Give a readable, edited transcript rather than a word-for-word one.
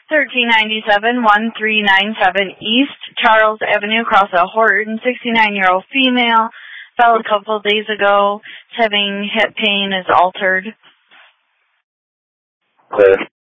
1397 East Charles Avenue, across a Horton, 69-year-old female. Fell a couple of days ago. Having hip pain is altered. Clear.